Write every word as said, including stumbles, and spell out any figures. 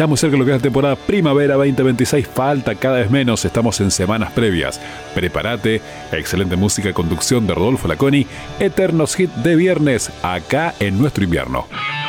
Ya muy cerca de lo que es la temporada primavera veinte veintiséis, falta cada vez menos, estamos en semanas previas. Prepárate, excelente música, conducción de Rodolfo Laconi, eternos hits de viernes, acá en nuestro invierno.